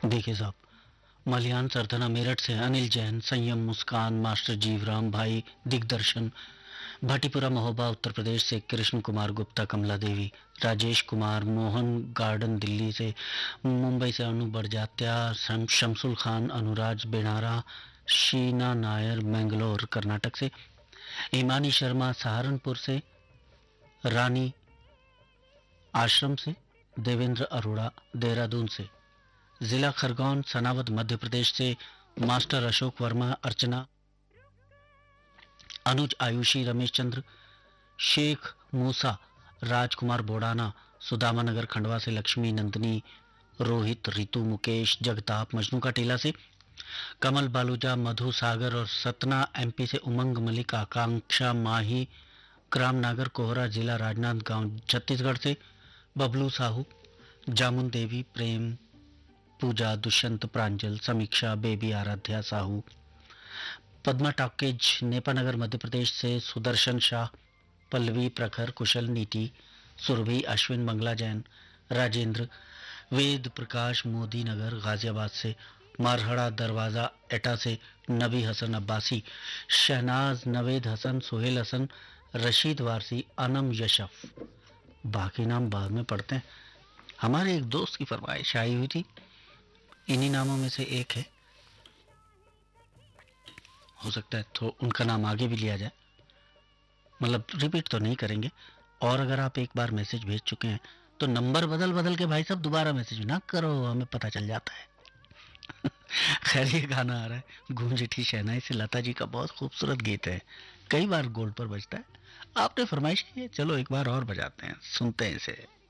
देखिए साहब, मलियान सरथना मेरठ से अनिल जैन, संयम मुस्कान, मास्टर जीवराम भाई, दिग्दर्शन भाटीपुरा महोबा उत्तर प्रदेश से कृष्ण कुमार गुप्ता, कमला देवी, राजेश कुमार मोहन गार्डन दिल्ली से, मुंबई से अनु बड़जात्या, शमसुल खान, अनुराज बेनारा, शीना नायर मैंगलोर कर्नाटक से, ईमानी शर्मा सहारनपुर से, रानी आश्रम से, देवेंद्र अरोड़ा देहरादून से, जिला खरगोन सनावद मध्य प्रदेश से, मास्टर अशोक वर्मा, अर्चना, अनुज आयुषी, रमेश चंद्र, शेख मूसा, राजकुमार बोडाना, सुदामा नगर खंडवा से, लक्ष्मी नंदनी, रोहित, रितु, मुकेश, जगताप, मजनू का टीला से, कमल बालूजा, मधु सागर और सतना एमपी से, उमंग मलिक, आकांक्षा माही, क्राम नागर कोहरा, जिला राजनांदगांव छत्तीसगढ़ से, बबलू साहू, जामुन देवी, प्रेम, पूजा, दुष्यंत, प्रांजल, समीक्षा, बेबी, आराध्या साहू, पद्मा टॉकेज नेपानगर मध्य प्रदेश से, सुदर्शन शाह, पल्लवी, प्रखर, कुशल, नीति, सुरभि, अश्विन, मंगला जैन, राजेंद्र, वेद प्रकाश, मोदी नगर गाजियाबाद से, मारहड़ा दरवाजा एटा से, नबी हसन अब्बासी, शहनाज, नवेद हसन, सुहेल हसन, रशीद वारसी, अनम यशफ। बाकी नाम बाद में पढ़ते हैं। हमारे एक दोस्त की फरमाइश आई हुई थी, इन्हीं नामों में से एक है, हो सकता है तो उनका नाम आगे भी लिया जाए, मतलब रिपीट तो नहीं करेंगे। और अगर आप एक बार मैसेज भेज चुके हैं तो नंबर बदल बदल के भाई साहब दोबारा मैसेज ना करो, हमें पता चल जाता है। खैर, ये गाना आ रहा है गूंज उठी शहनाई से, लता जी का बहुत खूबसूरत गीत है, कई बार गोल्ड पर बजता है। आपने फरमाइश की है, चलो एक बार और बजाते हैं, सुनते हैं इसे।